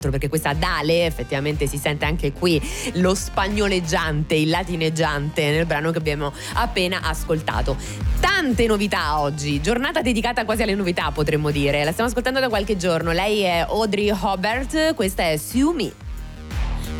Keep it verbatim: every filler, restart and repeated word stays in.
perché questa Dale effettivamente si sente anche qui lo spagnoleggiante, il latineggiante nel brano che abbiamo appena ascoltato. Tante novità oggi, giornata dedicata quasi alle novità potremmo dire, la stiamo ascoltando da qualche giorno. Lei è Audrey Hobart, questa è Sue Me.